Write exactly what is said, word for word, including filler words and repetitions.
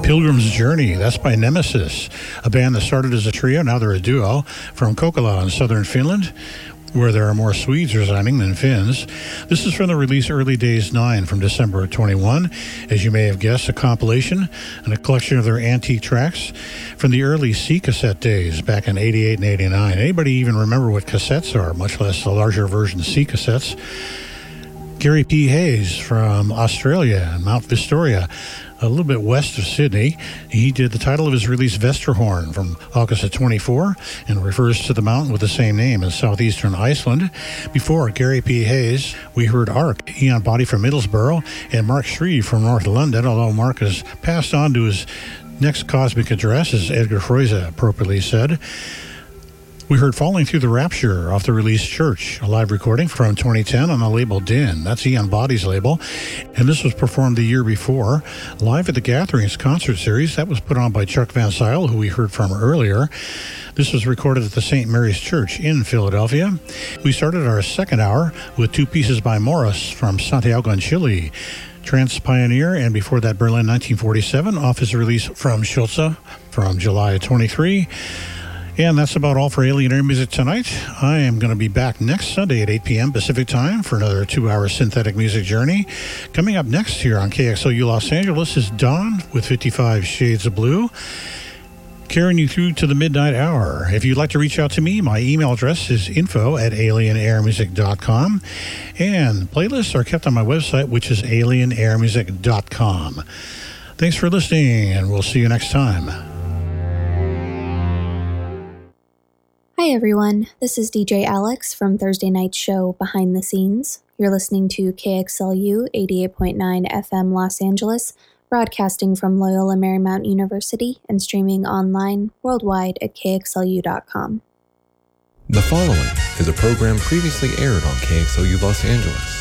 Pilgrim's Journey. That's by Nemesis, a band that started as a trio, now they're a duo, from Kokkola in southern Finland, where there are more Swedes residing than Finns. This is from the release Early Days nine from December of twenty-one. As you may have guessed, a compilation and a collection of their antique tracks from the early C-cassette days back in eighty-eight and eighty-nine. Anybody even remember what cassettes are, much less the larger version C-cassettes? Gary P. Hayes from Australia and Mount Victoria, a little bit west of Sydney. He did the title of his release Vesterhorn from August of twenty-four and refers to the mountain with the same name in southeastern Iceland. Before Gary P. Hayes, we heard Ark, Eon Body from Middlesbrough, and Mark Shreve from North London, although Mark has passed on to his next cosmic address, as Edgar Froese appropriately said. We heard Falling Through the Rapture off the release Church, a live recording from twenty ten on the label Din. That's Eon Body's label. And this was performed the year before, live at the Gatherings concert series. That was put on by Chuck Van Sile, who we heard from earlier. This was recorded at the Saint Mary's Church in Philadelphia. We started our second hour with two pieces by Morris from Santiago in Chile, Trance Pioneer, and before that Berlin nineteen forty-seven off his release From Schulze from July twenty-three. And that's about all for Alien Air Music tonight. I am going to be back next Sunday at eight p.m. Pacific Time for another two-hour synthetic music journey. Coming up next here on K X L U Los Angeles is Dawn with fifty-five Shades of Blue, carrying you through to the midnight hour. If you'd like to reach out to me, my email address is info at alien air music dot com. And playlists are kept on my website, which is alien air music dot com. Thanks for listening, and we'll see you next time. Hi everyone, this is D J Alex from Thursday night's show Behind the Scenes. You're listening to K X L U eighty-eight point nine F M Los Angeles, broadcasting from Loyola Marymount University and streaming online worldwide at K X L U dot com. The following is a program previously aired on K X L U Los Angeles.